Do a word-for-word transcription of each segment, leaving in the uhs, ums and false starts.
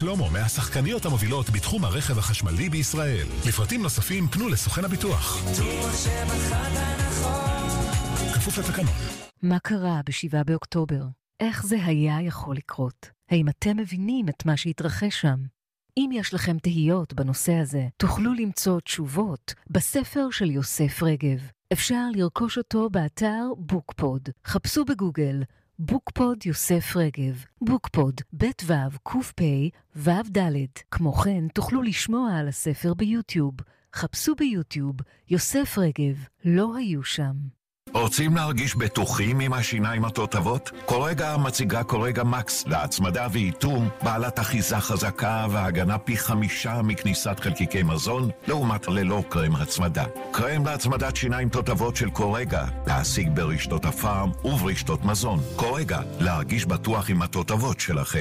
שלמה מהשחקניות המובילות בתחום הרכב החשמלי בישראל. לפרטים נוספים פנו לסוכן הביטוח. בטוח שבחרת נכון. כפוף לתקנון. מה קרה בשבעה באוקטובר? איך זה היה יכול לקרות? האם אתם מבינים את מה שהתרחש שם? אם יש לכם תהיות בנושא הזה, תוכלו למצוא תשובות בספר של יוסף רגב. אפשר לרכוש אותו באתר בוקפוד. חפשו בגוגל בוקפוד יוסף רגב. בוקפוד, בית וו, קוף פי, וו דלת. כמו כן, תוכלו לשמוע על הספר ביוטיוב. חפשו ביוטיוב יוסף רגב. לא היו שם. רוצים להרגיש בטוחים עם השיניים התותבות? קורגה מציגה קורגה מקס להצמדה ואיתום, בעלת אחיזה חזקה והגנה פי חמישה מכניסת חלקיקי מזון, לעומת ללא קרם הצמדה. קרם להצמדת שיניים תותבות של קורגה, להשיג ברשתות הפארם וברשתות מזון. קורגה, להרגיש בטוח עם התותבות שלכם.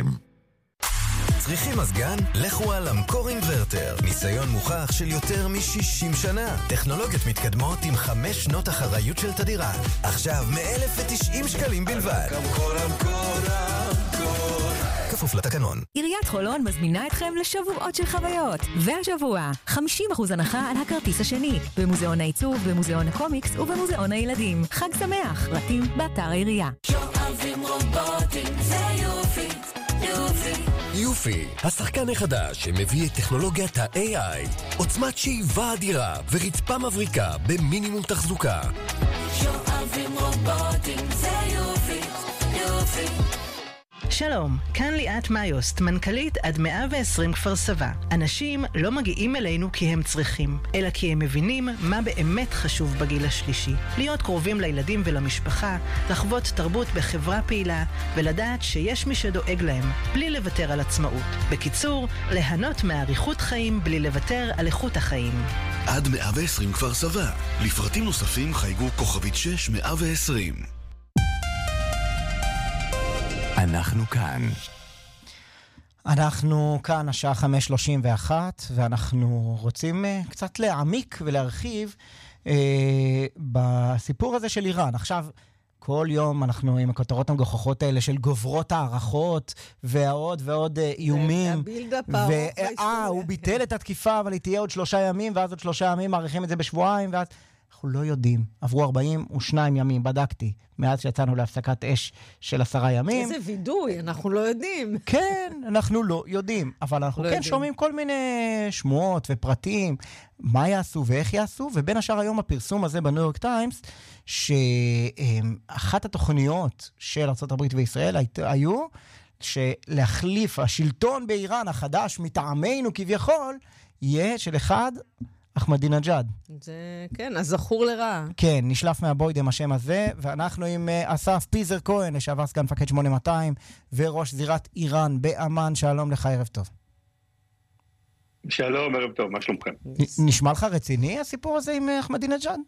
צריכים מזגן? לכו על המקור אינברטר. ניסיון מוכח של יותר מ-שישים שנה. טכנולוגיות מתקדמות עם חמש שנות אחריות של תדירה. עכשיו מ-אלף ותשעים שקלים בלבד. המקור, המקור, המקור. כפוף לתקנון. עיריית חולון מזמינה אתכם לשבועות של חוויות. והשבוע, חמישים אחוז הנחה על הכרטיס השני. במוזיאון העיצוב, במוזיאון הקומיקס ובמוזיאון הילדים. חג שמח. פרטים באתר העירייה. שואבים רובוטים, זה יופי, יופי. יופי, השחקן החדש שמביא את טכנולוגיית ה-איי איי, עוצמת שאיבה אדירה ורצפה מבריקה במינימום תחזוקה. שואבים רובוטים, זה יופי, יופי. שלום, כאן ליאת מאיוסט, מנכ"לית עד מאה ועשרים כפר סבא. אנשים לא מגיעים אלינו כי הם צריכים, אלא כי הם מבינים מה באמת חשוב בגיל השלישי. להיות קרובים לילדים ולמשפחה, לחוות תרבות בחברה פעילה, ולדעת שיש מי שדואג להם, בלי לוותר על עצמאות. בקיצור, ליהנות מאריכות חיים בלי לוותר על איכות החיים. עד מאה ועשרים כפר סבא. לפרטים נוספים חייגו כוכבית שש מאה ועשרים. אנחנו כאן. אנחנו כאן, השעה חמש שלושים ואחת, ואנחנו רוצים uh, קצת להעמיק ולהרחיב uh, בסיפור הזה של איראן. עכשיו, כל יום אנחנו עם הכותרות המגוחכות האלה של גוברות הערכות, ועוד ועוד uh, איומים. ואה, הוא ביטל את התקיפה, אבל היא תהיה עוד שלושה ימים, ואז עוד שלושה ימים מעריכים את זה בשבועיים, ואז... אנחנו לא יודעים. עברו ארבעים ושניים ימים, בדקתי, מאז שיצאנו להפסקת אש של עשרה ימים. איזה וידוי, אנחנו לא יודעים. כן, אנחנו לא יודעים. אבל אנחנו לא כן יודעים. שומעים כל מיני שמועות ופרטים, מה יעשו ואיך יעשו, ובין השאר היום הפרסום הזה בניו יורק טיימס, שאחת התוכניות של ארצות הברית וישראל היו, שלהחליף השלטון באיראן החדש, מטעמנו כביכול, יהיה של אחד... אחמדינג'אד. זה, כן, אז זכור לרעה. כן, נשלף מהבוידם השם הזה, ואנחנו עם uh, אסף פיזר כהן, לשעבר סגן מפקד שמונה מאתיים, וראש זירת איראן באמן. שלום לך, ערב טוב. שלום, ערב טוב, מה שלומכם? נ- נשמע לך רציני הסיפור הזה עם אחמדינג'אד?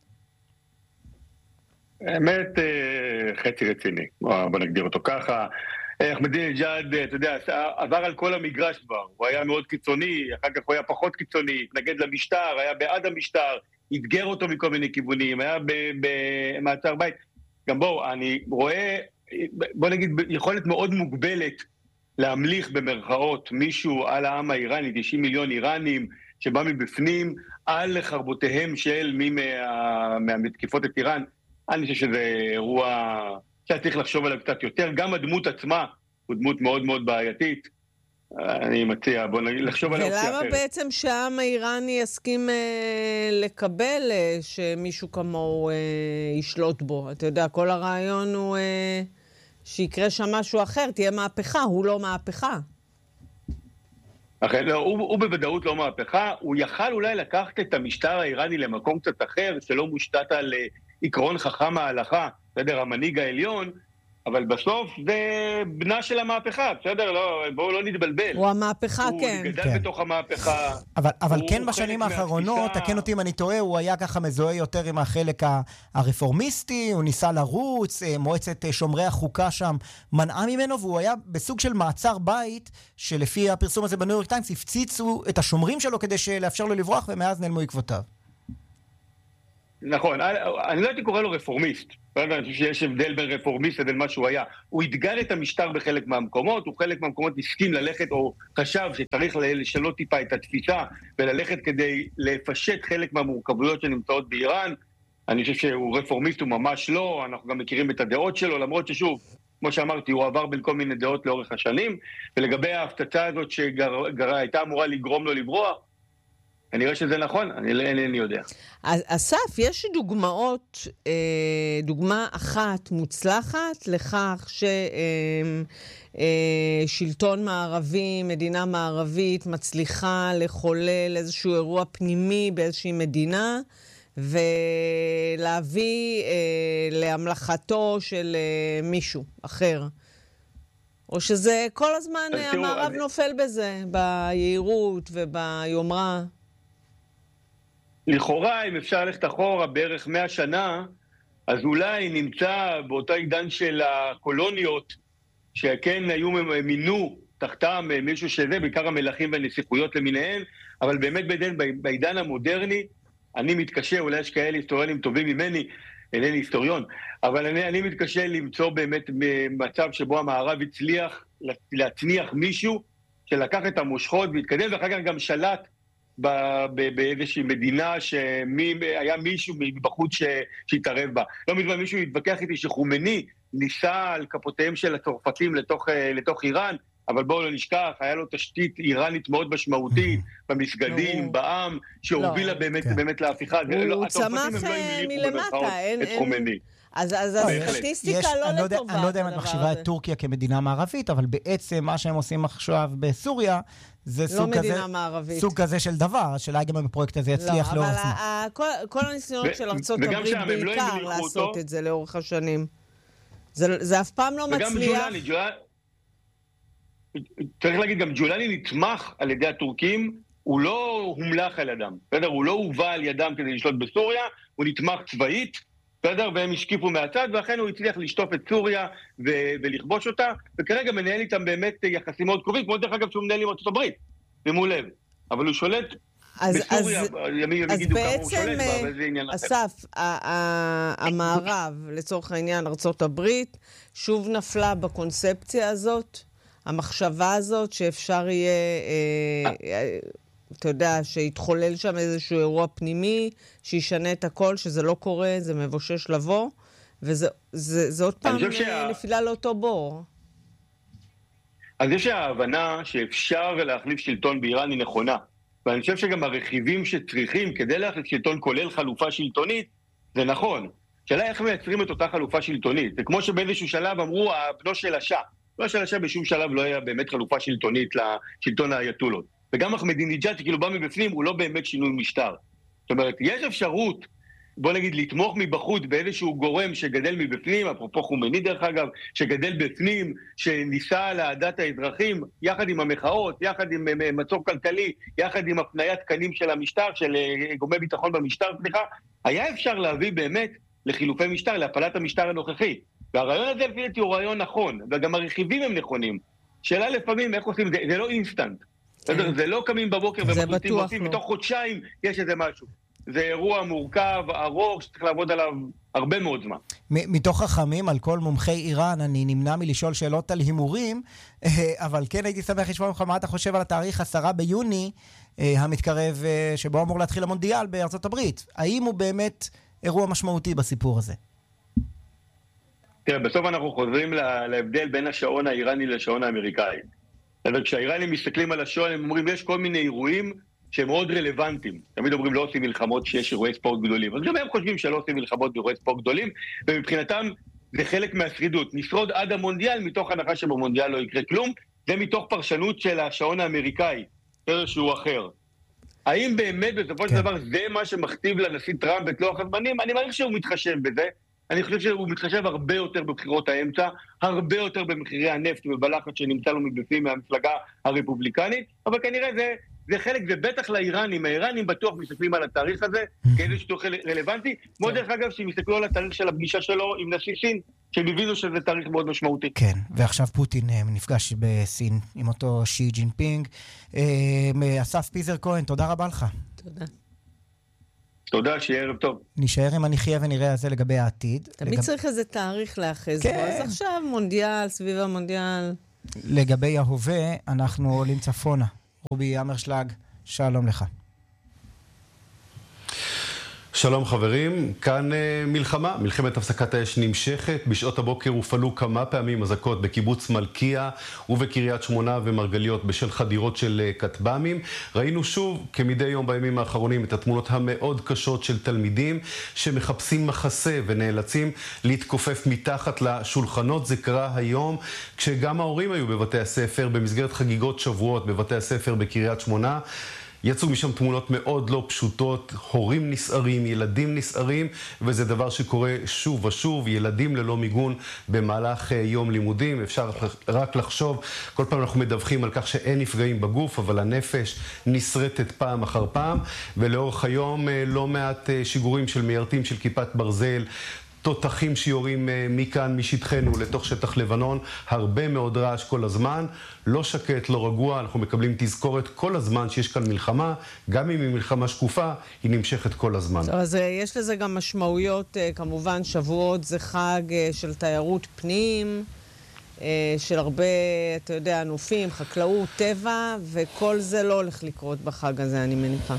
האמת, חצי רציני. בוא נגדיר אותו ככה. אחמדינג'אד, אתה יודע, עבר על כל המגרש כבר. הוא היה מאוד קיצוני, אחר כך הוא היה פחות קיצוני, התנגד למשטר, היה בעד המשטר, התגר אותו מכל מיני כיוונים, היה במעצר בית. גם בואו, אני רואה, בוא נגיד, יכולת מאוד מוגבלת להמליך במרכאות מישהו על העם האיראני, תשעים מיליון איראנים שבא מבפנים, על חרבותיהם של מי מה, מהמתקיפות את איראן. אני חושב שזה אירוע שהיה צריך לחשוב עליו קצת יותר. גם הדמות עצמה הוא דמות מאוד מאוד בעייתית. אני מציע, בוא לחשוב עליו קצת אחרת. ולמה בעצם שהעם האיראני יסכים אה, לקבל אה, שמישהו כמוהו אה, ישלוט בו? אתה יודע, כל הרעיון הוא אה, שיקרה שם משהו אחר, תהיה מהפכה, הוא לא מהפכה. אחרי, לא, הוא, הוא בוודאות לא מהפכה, הוא יכל אולי לקחת את המשטר האיראני למקום קצת אחר, שלא מושתת על עקרון חכם ההלכה, בסדר, המנהיג העליון, אבל בסוף זה בנה של המהפכה, בסדר? לא, בואו לא נתבלבל. הוא המהפכה, הוא כן. גדל כן. בתוך המהפכה. אבל, אבל הוא כן בשנים האחרונות, תקן אותי אם אני טועה, הוא היה ככה מזוהה יותר עם החלק הרפורמיסטי, הוא ניסה לרוץ, מועצת שומרי החוקה שם מנעה ממנו, והוא היה בסוג של מעצר בית, שלפי הפרסום הזה בניו יורק טיימס, הפציצו את השומרים שלו כדי לאפשר לו לברוח, ומאז נעלמו עקבותיו. נכון, אני לא הייתי קורא לו רפורמיסט, אני חושב שיש הבדל בין רפורמיסט לבין מה שהוא היה. הוא התגר את המשטר בחלק מהמקומות, הוא חלק מהמקומות הסכים ללכת או חשב שצריך לשנות טיפה את התפיסה וללכת כדי לפשט חלק מהמורכבויות שנמצאות באיראן. אני חושב שהוא רפורמיסט, הוא ממש לא, אנחנו גם מכירים את הדעות שלו, למרות ששוב, כמו שאמרתי, הוא עבר בין כל מיני דעות לאורך השנים, ולגבי ההפצצה הזאת שהייתה אמורה לגרום לו לברוח, אני רואה שזה נכון, אני אינני יודע. אסף, יש דוגמאות, דוגמה אחת מוצלחת לכך ששלטון מערבי, מדינה מערבית, מצליחה לחולל איזשהו אירוע פנימי באיזושהי מדינה, ולהביא להמלכתו של מישהו אחר. או שזה כל הזמן המערב נופל בזה, ביעירות וביומרה. לכאורה, אם אפשר ללכת אחורה בערך מאה שנה, אז אולי נמצא באותו עידן של הקולוניות, שכן היו מינו תחתם מישהו שזה, בעיקר המלכים והנסיכויות למיניהם, אבל באמת בעידן, בעידן המודרני, אני מתקשה, אולי יש כאלה היסטוריונים טובים ממני, אינני היסטוריון, אבל אני, אני מתקשה למצוא באמת מצב שבו המערב הצליח להצניח מישהו שלקח את המושכות והתקדם, ואחר כך גם שלט באיזושהי מדינה שהיה מישהו מבחוץ שהתערב בה. לא מזמן מישהו התווכח איתי שחומני ניסה על כפותיהם של הצרפתים לתוך, לתוך איראן, אבל בואו לא נשכח, היה לו תשתית איראנית מאוד משמעותית, במסגדים, בעם, שהובילה באמת, באמת להפיכה. הוא צמח מלמטה, אין... את חומני. אז הסטטיסטיקה לא לטובה. אני לא יודע אם את מחשיבה את טורקיה כמדינה מערבית, אבל בעצם מה שהם עושים עכשיו בסוריה, זה סוג כזה של דבר, השאלה גם אם הפרויקט הזה יצליח לאורך זמן. אבל כל הניסיונות של ארצות הברית בעיקר לעשות את זה לאורך השנים. זה אף פעם לא מצליח. וגם ג'ולני, צריך להגיד, גם ג'ולני נתמך על ידי הטורקים, הוא לא הומלך על ידם, בסדר? הוא לא הובא על ידם כדי לשלוט בסוריה, הוא נתמך צבאית, בסדר? והם השקיפו מהצד, ואכן הוא הצליח לשטוף את סוריה ו- ולכבוש אותה, וכרגע מנהל איתם באמת יחסים מאוד קרובים, כמו דרך אגב שהוא מנהל עם ארצות הברית, שימו לב. אבל הוא שולט אז, בסוריה, אז, ימים אז יגידו כמה הוא בעצם, שולט בה, אבל זה עניין אחר. אסף, המערב, לצורך העניין ארצות הברית, שוב נפלה בקונספציה הזאת, המחשבה הזאת שאפשר יהיה, אה, אה, אתה יודע, שיתחולל שם איזשהו אירוע פנימי, שישנה את הכל, שזה לא קורה, זה מבושש לבוא, וזה זה, זה עוד פעם שה... נפילה לאותו בור. אז יש ההבנה שאפשר להחליף שלטון באיראן היא נכונה, ואני חושב שגם הרכיבים שצריכים כדי להחליף שלטון כולל חלופה שלטונית, זה נכון. שאלה איך מייצרים את אותה חלופה שלטונית. זה כמו שבאיזשהו שלב אמרו, הבנו של השעה. לא של השעה בשום שלב לא היה באמת חלופה שלטונית לשלטון האייתולות. וגם אחמדינג'אד, שכאילו בא מבפנים, הוא לא באמת שינוי משטר. זאת אומרת, יש אפשרות, בוא נגיד, לתמוך מבחוץ באיזשהו גורם שגדל מבפנים, אפרופו חומני דרך אגב, שגדל בפנים, שניסה להעדת האזרחים, יחד עם המחאות, יחד עם מצור כלכלי, יחד עם הפניית תקנים של המשטר, של גורמי ביטחון במשטר, סליחה, היה אפשר להביא באמת לחילופי משטר, להפלת המשטר הנוכחי. והרעיון הזה לפי דעתי הוא רעיון נכון, וגם הרכיבים הם נכונים. שאלה לפעמים איך עושים, זה, זה לא אינסטנט. זה לא קמים בבוקר ומחליטים ועושים, בתוך חודשיים יש איזה משהו. זה אירוע מורכב, ארוך, שצריך לעבוד עליו הרבה מאוד זמן. מתוך חכמים על כל מומחי איראן, אני נמנע מלשאול שאלות על הימורים, אבל כן הייתי שמח לשמוע ממך מה אתה חושב על התאריך עשרה ביוני המתקרב, שבו אמור להתחיל המונדיאל בארצות הברית. האם הוא באמת אירוע משמעותי בסיפור הזה? תראה, בסוף אנחנו חוזרים להבדל בין השעון האיראני לשעון האמריקאי. כשהאיראנים מסתכלים על השעון, הם אומרים, יש כל מיני אירועים שהם מאוד רלוונטיים. תמיד אומרים, לא עושים מלחמות שיש אירועי ספורט גדולים. אז גם הם חושבים שלא עושים מלחמות באירועי ספורט גדולים, ומבחינתם זה חלק מהשרידות. נשרוד עד המונדיאל, מתוך הנחה שבמונדיאל לא יקרה כלום, זה מתוך פרשנות של השעון האמריקאי, שהוא אחר. האם באמת בסופו של דבר זה מה שמכתיב לנשיא טראמפ את לוח הזמנים? אני מעריך שהוא מתחשב בזה. אני חושב שהוא מתחשב הרבה יותר בבחירות האמצע, הרבה יותר במחירי הנפט ובלחץ שנמצא לו מבפנים מהמפלגה הרפובליקנית, אבל כנראה זה, זה חלק, זה בטח לאיראנים, האיראנים בטוח מסתכלים על התאריך הזה, כאיזה שתוך רלוונטי, כמו דרך אגב שהם מסתכלו על התאריך של הפגישה שלו עם נשיא סין, שהם הבינו שזה תאריך מאוד משמעותי. כן, ועכשיו פוטין נפגש בסין עם אותו שי ג'ינפינג. אסף פיזר כהן, תודה רבה לך. תודה. תודה, שיהיה ערב טוב. נשאר עם הנחיה ונראה הזה לגבי העתיד. תמיד לגב... צריך איזה תאריך לאחז כן. בו, אז עכשיו מונדיאל, סביב המונדיאל. לגבי ההווה, אנחנו עולים צפונה. רובי אמרשלג, שלום לך. שלום חברים, כאן מלחמה, מלחמת הפסקת האש נמשכת. בשעות הבוקר הופעלו כמה פעמים אזעקות בקיבוץ מלכיה ובקריית שמונה ומרגליות בשל חדירות של כטב"מים. ראינו שוב, כמדי יום בימים האחרונים, את התמונות המאוד קשות של תלמידים שמחפשים מחסה ונאלצים להתכופף מתחת לשולחנות. זה קרה היום כשגם ההורים היו בבתי הספר במסגרת חגיגות שבועות בבתי הספר בקריית שמונה. יצאו משם תמונות מאוד לא פשוטות, הורים נסערים, ילדים נסערים, וזה דבר שקורה שוב ושוב, ילדים ללא מיגון במהלך יום לימודים. אפשר רק לחשוב, כל פעם אנחנו מדווחים על כך שאין נפגעים בגוף, אבל הנפש נשרטת פעם אחר פעם, ולאורך היום לא מעט שיגורים של מיירטים של כיפת ברזל, תותחים שיורים מכאן, משטחנו, לתוך שטח לבנון, הרבה מאוד רעש כל הזמן, לא שקט, לא רגוע, אנחנו מקבלים תזכורת כל הזמן שיש כאן מלחמה, גם אם היא מלחמה שקופה, היא נמשכת כל הזמן. טוב, אז יש לזה גם משמעויות, כמובן, שבועות זה חג של תיירות פנים, של הרבה, אתה יודע, נופים, חקלאות, טבע, וכל זה לא הולך לקרות בחג הזה, אני מניחה.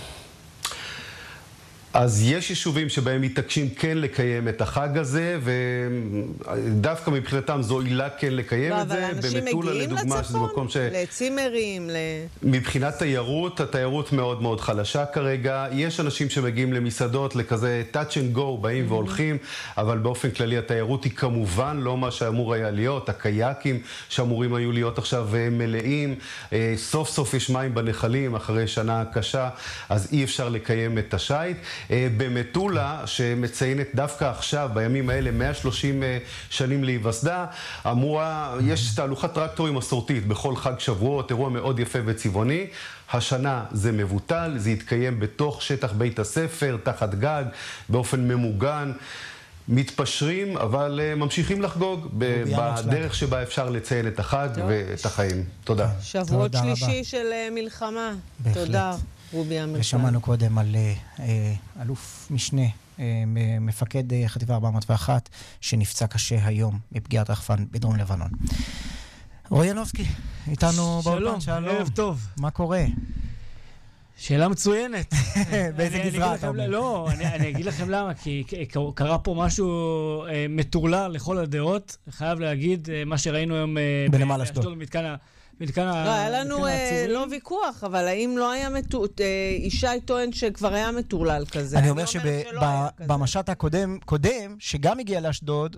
אז יש יישובים שבהם מתעקשים כן לקיים את החג הזה, ודווקא מבחינתם זו עילה כן לקיים לא, את זה. אבל אנשים מגיעים לצפון, ש... לצימרים, ל... מבחינת תיירות, התיירות מאוד מאוד חלשה כרגע. יש אנשים שמגיעים למסעדות, לכזה touch and go, באים mm-hmm. והולכים, אבל באופן כללי התיירות היא כמובן לא מה שאמור היה להיות. הקייקים שאמורים היו להיות עכשיו מלאים, סוף סוף יש מים בנחלים אחרי שנה קשה, אז אי אפשר לקיים את השייט. במטולה, שמציינת דווקא עכשיו, בימים האלה, מאה ושלושים שנים להיווסדה, אמורה, יש תהלוכת טרקטורים מסורתית בכל חג שבועות, אירוע מאוד יפה וצבעוני. השנה זה מבוטל, זה יתקיים בתוך שטח בית הספר, תחת גג, באופן ממוגן. מתפשרים, אבל ממשיכים לחגוג בדרך שבה אפשר לציין את החג ואת החיים. תודה. שבועות שלישי של מלחמה. תודה. ושמענו קודם על אלוף משנה, מפקד חטיבה ארבע מאות ואחת, שנפצע קשה היום מפגיעת רחפן בדרום לבנון. רועי ינובסקי, איתנו באולפן. שלום, ערב טוב. מה קורה? שאלה מצוינת. באיזה גזרה אתה אומר? לא, אני אגיד לכם למה, כי קרה פה משהו מטורלל לכל הדעות. חייב להגיד, מה שראינו היום בנמל אשדוד. לא, היה לנו לא ויכוח, אבל האם לא היה אישי טוען שכבר היה מטורלל כזה? אני אומר שבמשט הקודם, שגם הגיע לאשדוד,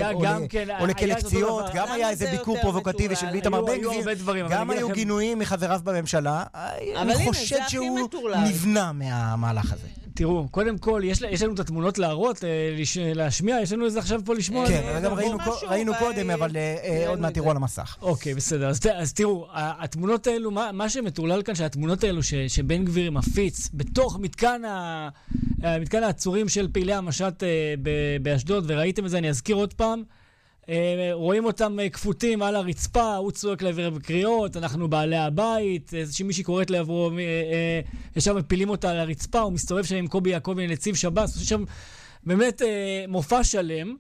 או לכלא פציעות, גם היה איזה ביקור פרובוקטיבי של איתמר בן גביר, גם היו גינויים מחבריו בממשלה. אני חושד שהוא נבנה מהמהלך הזה. תראו, קודם כל, יש, יש לנו את התמונות להראות, להשמיע, יש לנו איזה עכשיו פה לשמוע. כן, גם ראינו, ראינו קודם, אבל עוד מעט תראו על המסך. אוקיי, בסדר. אז, אז תראו, התמונות האלו, מה, מה שמטורלל כאן, שהתמונות האלו ש, שבן גביר מפיץ, בתוך מתקן, ה, מתקן העצורים של פעילי המשט באשדוד, וראיתם את זה, אני אזכיר עוד פעם, רואים אותם כפותים על הרצפה, הוא צועק לעבר בקריאות, אנחנו בעלי הבית, שמישהי קוראת לעברו, ישר מפילים אותה על הרצפה, הוא מסתובב שם עם קובי יעקבי נציב שב"ס, יש שם באמת מופע שלם.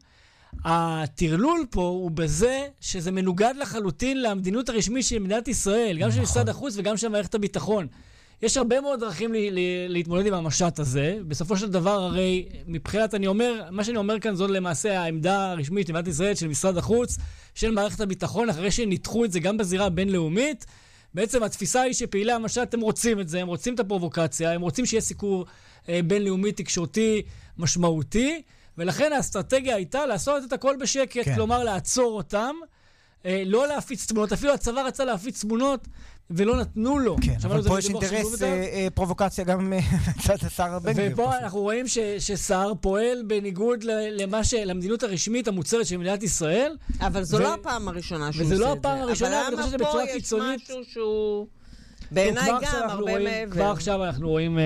הטרלול פה הוא בזה שזה מנוגד לחלוטין למדיניות הרשמית של מדינת ישראל, גם של משרד החוץ וגם של מערכת הביטחון. יש הרבה מאוד דרכים לי, לי, להתמודד עם המשט הזה. בסופו של דבר, הרי, מבחינת, אני אומר, מה שאני אומר כאן זאת למעשה העמדה הרשמית של מדינת ישראל, של משרד החוץ, של מערכת הביטחון, אחרי שניתחו את זה גם בזירה הבינלאומית. בעצם התפיסה היא שפעילי המשט, הם רוצים את זה, הם רוצים את הפרובוקציה, הם רוצים שיהיה סיקור אה, בינלאומי תקשורתי משמעותי, ולכן האסטרטגיה הייתה לעשות את הכל בשקט, כן. כלומר לעצור אותם, אה, לא להפיץ תמונות, אפילו הצבא רצה להפיץ תמונות, ולא נתנו לו. כן, אבל פה יש אינטרס פרובוקציה גם מצד השר בן גביר. ופה אנחנו רואים ששר פועל בניגוד למדיניות הרשמית המוצהרת של מדינת ישראל. אבל זו לא הפעם הראשונה שהוא עושה את זה. וזה לא הפעם הראשונה, אבל למה פה יש משהו שהוא... בעיניי גם, הרבה מעבר. כבר עכשיו אנחנו רואים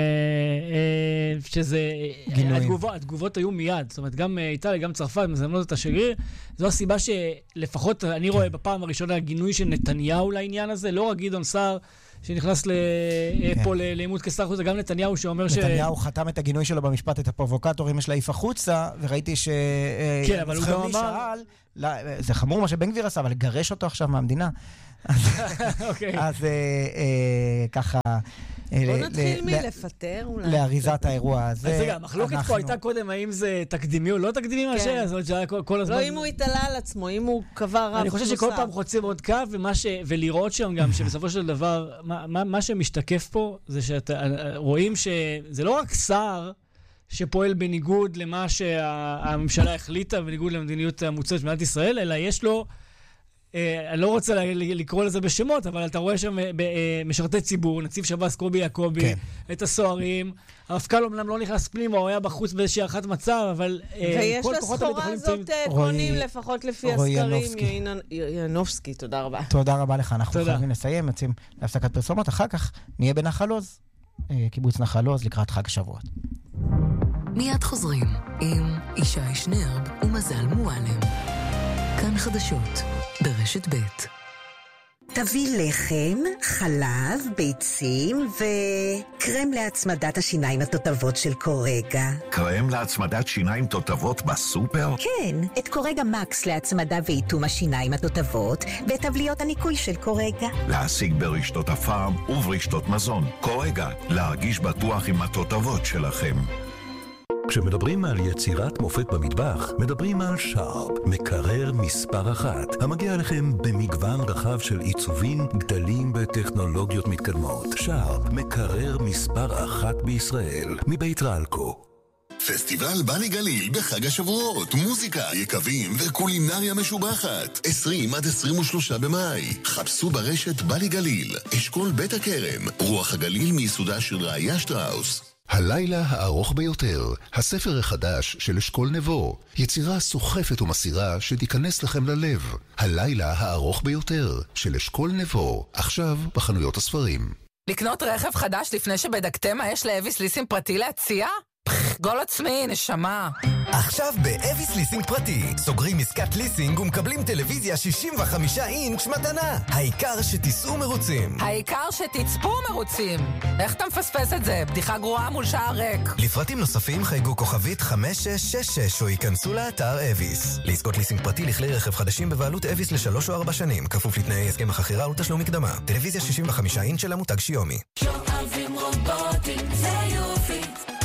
שזה... התגובות היו מיד. זאת אומרת, גם איטליה, גם צרפת, מזמנות את השגריר. זו הסיבה שלפחות אני רואה בפעם הראשונה הגינוי של נתניהו לעניין הזה, לא רק גדעון סער שנכנס פה לעימות כשר חוץ, וגם נתניהו שאומר ש... נתניהו חתם את הגינוי שלו במשפט, את הפרובוקטורים יש להעיף החוצה, וראיתי ש... כן, אבל הוא גם אמר... זה חמור מה שבן גביר עשה, אבל לגרש אותו עכשיו מהמדינה. אז ככה... בוא נתחיל מלפטר אולי. לאריזת האירוע הזה. אז רגע, המחלוקת פה הייתה קודם, האם זה תקדימי או לא תקדימי מהשאלה, זאת אומרת שהיה כל הזמן... לא אם הוא התעלה על עצמו, אם הוא קבע רב. אני חושב שכל פעם חוצים עוד קו, ולראות שם גם שבסופו של דבר, מה שמשתקף פה, זה שרואים שזה לא רק שר שפועל בניגוד למה שהממשלה החליטה, בניגוד למדיניות המוצעת של מדינת ישראל, אלא יש לו... אני לא רוצה לקרוא לזה בשמות, אבל אתה רואה שם משרתי ציבור, נציב שב"ס קובי יעקבי, את הסוהרים, המפכ"ל אומנם לא נכנס פנימה, הוא היה בחוץ באיזושהי הערכת מצב, אבל ויש לסחורה הזאת קונים לפחות לפי הסקרים. ינובסקי, תודה רבה. תודה רבה לך, אנחנו חייבים לסיים, יוצאים להפסקת פרסומות, אחר כך נהיה בנחל עוז, קיבוץ נחל עוז לקראת חג השבועות. מיד חוזרים עם ישי שנרב ומזל מועלם. כאן חדשות ברשת ב'. תביא לחם, חלב, ביצים וקרם להצמדת השיניים התותבות של קורגה. קרם להצמדת שיניים תותבות בסופר? כן, את קורגה מקס להצמדה ואיתום השיניים התותבות ואת תבליות הניקוי של קורגה. להשיג ברשתות הפארם וברשתות מזון. קורגה, להרגיש בטוח עם התותבות שלכם. כשמדברים על יצירת מופת במטבח, מדברים על שרפ, מקרר מספר אחת, המגיע לכם במגוון רחב של עיצובים, גדלים וטכנולוגיות מתקדמות. שרפ, מקרר מספר אחת בישראל, מבית רלקו. פסטיבל בני גליל בחג השבועות, מוזיקה, יקבים וקולינריה משובחת. עשרים עד עשרים ושלושה במאי. חפשו ברשת בני גליל, אשכול בית הכרם, רוח הגליל מיסודה של ראיה שטראוס. הלילה הארוך ביותר, הספר החדש של אשכול נבו, יצירה סוחפת ומסירה שתיכנס לכם ללב. הלילה הארוך ביותר של אשכול נבו, עכשיו בחנויות הספרים. לקנות רכב חדש לפני שבדקתם מה יש לאביס ליסינג פרטי להציע? גול עצמי, נשמה. עכשיו באביס ליסינג פרטי, סוגרים עסקת ליסינג ומקבלים טלוויזיה שישים וחמישה אינץ' מתנה. העיקר שתיסעו מרוצים. העיקר שתצפו מרוצים. איך אתה מפספס את זה? בדיחה גרועה מול שער ריק. לפרטים נוספים חייגו כוכבית חמש שש שש שש או ייכנסו לאתר אביס. לעסקות ליסינג פרטי לכלי רכב חדשים בבעלות אביס לשלוש או ארבע שנים, כפוף לתנאי הסכם החכירה ותשלום מקדמה. טלוויזיה שישים וחמישה אינץ' של המותג שיומי. שואבים רובוטים, זה יופי.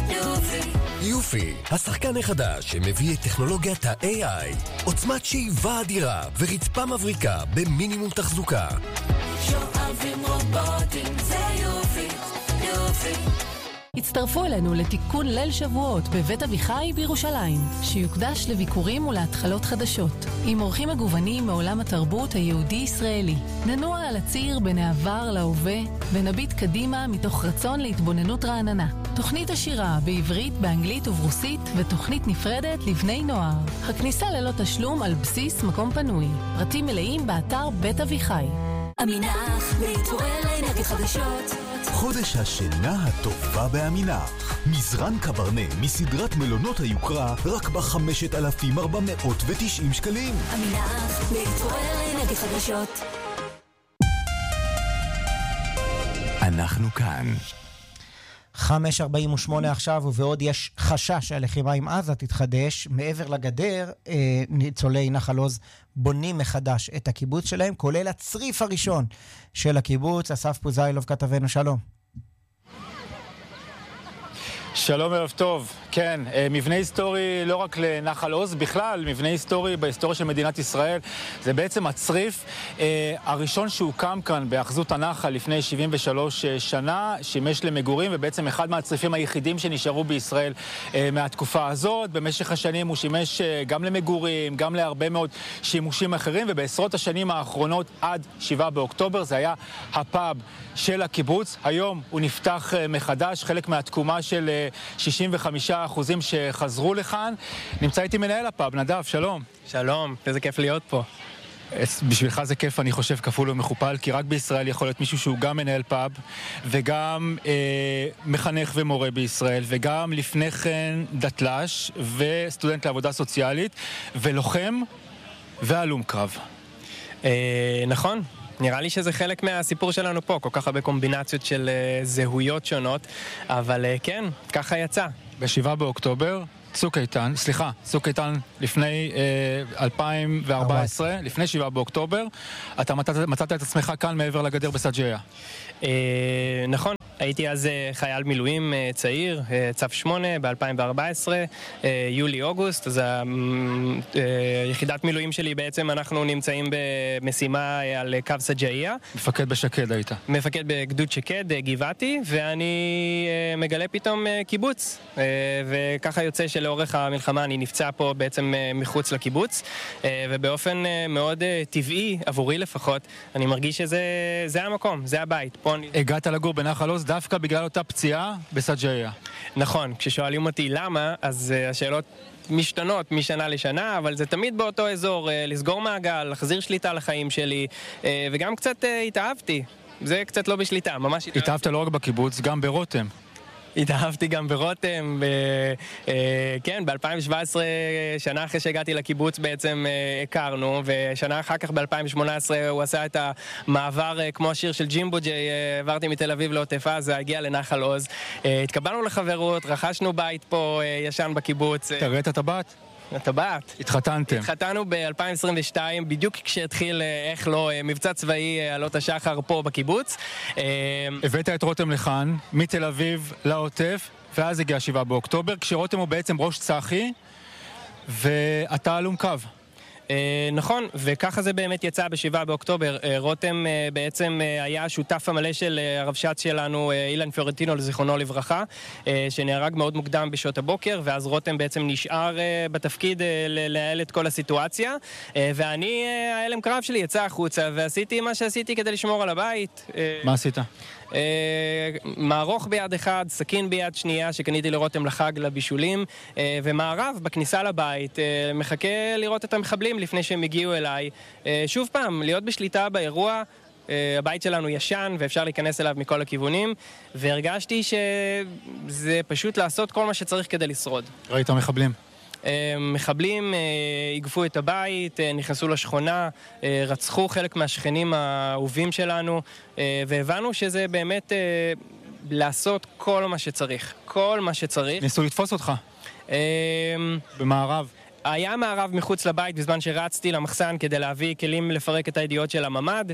יופי, השחקן החדש שמביא את טכנולוגיית ה-איי איי, עוצמת שאיבה אדירה ורצפה מבריקה במינימום תחזוקה. שואבים רובוטים, זה יופי, יופי. הצטרפו אלינו לתיקון ליל שבועות בבית אביחי בירושלים, שיוקדש לביקורים ולהתחלות חדשות, עם אורחים מגוונים מעולם התרבות היהודי-ישראלי. ננוע על הציר בין העבר להווה, ונביט קדימה מתוך רצון להתבוננות רעננה. תוכנית השירה בעברית, באנגלית וברוסית, ותוכנית נפרדת לבני נוער. הכניסה ללא תשלום על בסיס מקום פנוי. פרטים מלאים באתר בית אביחי. אמינח, להתעורר לאנרגיות חדשות. חודש השינה הטובה באמינח. מזרן קברנה מסדרת מלונות היוקרה רק ב-חמשת אלפים ארבע מאות ותשעים שקלים. אמינח, להתעורר לאנרגיות חדשות. אנחנו כאן. חמש ארבעים ושמונה עכשיו, ובעוד יש חשש שהלחימה עם עזה תתחדש, מעבר לגדר, ניצולי נחל עוז בונים מחדש את הקיבוץ שלהם, כולל הצריף הראשון של הקיבוץ. אסף פוזיילוב כתבנו, שלום. שלום, ערב טוב. כן, מבנה היסטורי לא רק לנחל עוז, בכלל מבנה היסטורי בהיסטוריה של מדינת ישראל. זה בעצם הצריף הראשון שהוקם כאן באחזות הנחל לפני שבעים ושלוש שנה, שימש למגורים, ובעצם אחד מהצריפים היחידים שנשארו בישראל מהתקופה הזאת. במשך השנים הוא שימש גם למגורים, גם להרבה מאוד שימושים אחרים, ובעשרות השנים האחרונות עד שבעה באוקטובר זה היה הפאב של הקיבוץ. היום הוא נפתח מחדש, חלק מהתקומה של שישים וחמישה אחוזים שחזרו לכאן. נמצא איתי מנהל הפאב, נדב, שלום. שלום, איזה כיף להיות פה. בשבילך זה כיף, אני חושב, כפול ומכופל, כי רק בישראל יכול להיות מישהו שהוא גם מנהל פאב, וגם אה, מחנך ומורה בישראל, וגם לפני כן דתל"ש, וסטודנט לעבודה סוציאלית, ולוחם והלום קרב. אה, נכון. נראה לי שזה חלק מהסיפור שלנו פה, כל כך הרבה קומבינציות של uh, זהויות שונות, אבל uh, כן, ככה יצא. בשבעה באוקטובר, צוק איתן, סליחה, צוק איתן לפני אה, אלפיים וארבע עשרה, לפני שבעה באוקטובר, אתה מצאת, מצאת את עצמך כאן מעבר לגדר בסג'איה. אה, נכון. הייתי אז חייל מילואים צעיר, צו שמונה ב-אלפיים וארבע עשרה, יולי-אוגוסט, אז היחידת מילואים שלי בעצם אנחנו נמצאים במשימה על קו סג'איה. מפקד בשקד היית. מפקד בגדוד שקד, גבעתי, ואני מגלה פתאום קיבוץ, וככה יוצא שלאורך המלחמה אני נפצע פה בעצם מחוץ לקיבוץ, ובאופן מאוד טבעי, עבורי לפחות, אני מרגיש שזה המקום, זה הבית. הגעת לגור בנחל עוז דווקא בגלל אותה פציעה בסג'איה. נכון, כששואלים אותי למה, אז uh, השאלות משתנות משנה לשנה, אבל זה תמיד באותו אזור, uh, לסגור מעגל, להחזיר שליטה לחיים שלי, uh, וגם קצת uh, התאהבתי. זה קצת לא בשליטה, ממש התאהבתי. התאהבת לא רק בקיבוץ, גם ברותם. התאהבתי גם ברותם, ב, אה, כן, ב-אלפיים שבע עשרה, שנה אחרי שהגעתי לקיבוץ בעצם אה, הכרנו, ושנה אחר כך ב-אלפיים שמונה עשרה הוא עשה את המעבר, אה, כמו השיר של ג'ימבו ג'יי, אה, עברתי מתל אביב לעוטף עזה, הגיע לנחל עוז, אה, התקבלנו לחברות, רכשנו בית פה אה, ישן בקיבוץ. אתה ראית את הבת? הטבעת. התחתנתם. התחתנו ב-אלפיים עשרים ושתיים, בדיוק כשהתחיל, איך לא, מבצע צבאי עלות השחר פה בקיבוץ. הבאת את רותם לכאן, מתל אביב לעוטף, ואז הגיע שבעה באוקטובר, כשרותם הוא בעצם ראש צחי, ואתה אלום קו. נכון, וככה זה באמת יצא בשבעה באוקטובר. רותם בעצם היה השותף המלא של הרבש"ץ שלנו, אילן פיורנטינו, לזיכרונו לברכה, שנהרג מאוד מוקדם בשעות הבוקר, ואז רותם בעצם נשאר בתפקיד לנהל את כל הסיטואציה, ואני, ההלם קרב שלי יצא החוצה, ועשיתי מה שעשיתי כדי לשמור על הבית. מה עשית? Uh, מערוך ביד אחד, סכין ביד שנייה שקניתי לרותם לחג לבישולים, uh, ומערב בכניסה לבית, uh, מחכה לראות את המחבלים לפני שהם הגיעו אליי. uh, שוב פעם, להיות בשליטה באירוע, uh, הבית שלנו ישן ואפשר להיכנס אליו מכל הכיוונים, והרגשתי שזה פשוט לעשות כל מה שצריך כדי לשרוד. ראית מחבלים? מחבלים הגפו את הבית, נכנסו לשכונה, רצחו חלק מהשכנים האהובים שלנו, והבנו שזה באמת לעשות כל מה שצריך. כל מה שצריך. ניסו לתפוס אותך? במערב? היה מערב מחוץ לבית בזמן שרצתי למחסן כדי להביא כלים לפרק את הידיעות של הממד.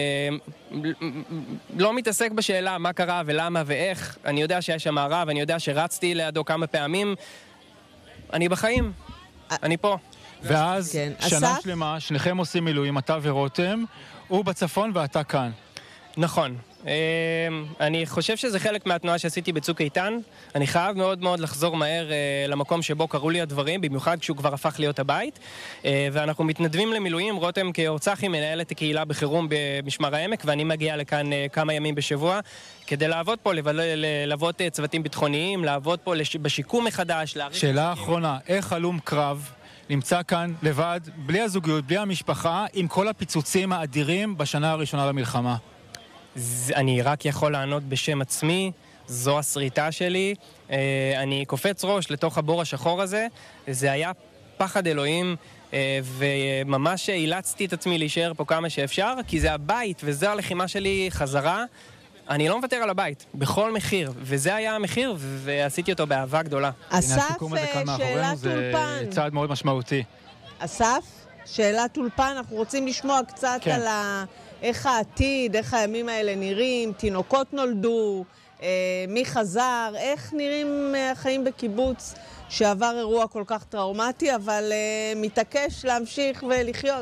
לא מתעסק בשאלה מה קרה ולמה ואיך. אני יודע שיש שם מערב, אני יודע שרצתי לידו כמה פעמים. אני בחיים, אני פה. ואז שנה שלמה, שניכם עושים מילואים, אתה ורותם, הוא בצפון ואתה כאן. נכון. אני חושב שזה חלק מהתנועה שעשיתי בצוק איתן. אני חייב מאוד מאוד לחזור מהר למקום שבו קראו לי הדברים, במיוחד כשהוא כבר הפך להיות הבית. ואנחנו מתנדבים למילואים, רותם כאורצחי מנהל את הקהילה בחירום במשמר העמק, ואני מגיע לכאן כמה ימים בשבוע, כדי לעבוד פה, לעבוד צוותים ביטחוניים, לעבוד פה בשיקום מחדש. שאלה האחרונה, איך הלום קרב נמצא כאן לבד, בלי הזוגיות, בלי המשפחה, עם כל הפיצוצים האדירים בשנה הראשונה למלחמה? אני רק יכול לענות בשם עצמי, זו הסריטה שלי. אני קופץ ראש לתוך הבור השחור הזה, זה היה פחד אלוהים, וממש אילצתי את עצמי להישאר פה כמה שאפשר, כי זה הבית וזו הלחימה שלי חזרה. אני לא מוותר על הבית, בכל מחיר, וזה היה המחיר, ועשיתי אותו באהבה גדולה. אסף, שאלת אולפן. זה צעד מאוד משמעותי. אסף, שאלת אולפן, אנחנו רוצים לשמוע קצת כן. על ה... איך העתיד, איך הימים האלה נראים, תינוקות נולדו, אה, מי חזר, איך נראים החיים בקיבוץ שעבר אירוע כל כך טראומטי, אבל אה, מתעקש להמשיך ולחיות.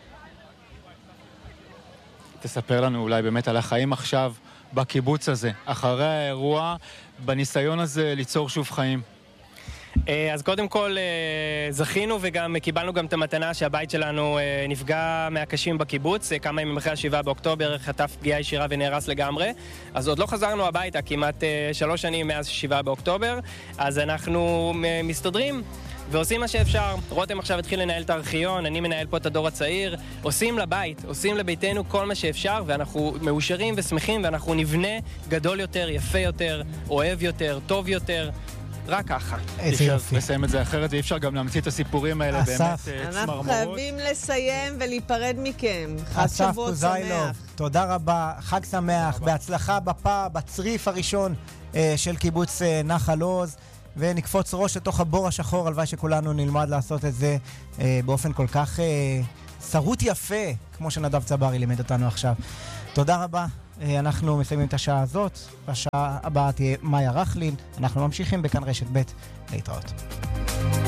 תספר לנו אולי באמת על החיים עכשיו בקיבוץ הזה, אחרי האירוע, בניסיון הזה ליצור שוב חיים. אז קודם כל זכינו וגם קיבלנו גם את המתנה שהבית שלנו נפגע מהקשים בקיבוץ, כמה ימים אחרי השבעה באוקטובר חטף פגיעה ישירה ונהרס לגמרי, אז עוד לא חזרנו הביתה, כמעט שלוש שנים מאז שבעה באוקטובר, אז אנחנו מסתדרים ועושים מה שאפשר. רותם עכשיו התחיל לנהל את הארכיון, אני מנהל פה את הדור הצעיר, עושים לבית, עושים לביתנו כל מה שאפשר, ואנחנו מאושרים ושמחים, ואנחנו נבנה גדול יותר, יפה יותר, אוהב יותר, טוב יותר. רק ככה. איזה יופי. לסיים את זה אחרת, ואי אפשר גם להמציא את הסיפורים האלה באמת צמרמורות. אנחנו חייבים לסיים ולהיפרד מכם. חג שבועות שמח. תודה רבה, חג שמח, בהצלחה בפה, בצריף הראשון של קיבוץ נחל עוז, ונקפוץ ראש לתוך הבור השחור, הלוואי שכולנו נלמד לעשות את זה באופן כל כך שרוט יפה, כמו שנדב צברי לימד אותנו עכשיו. תודה רבה. אנחנו מסיימים את השעה הזאת, בשעה הבאה תהיה מאיה רחלין, אנחנו ממשיכים בכאן רשת ב' להתראות.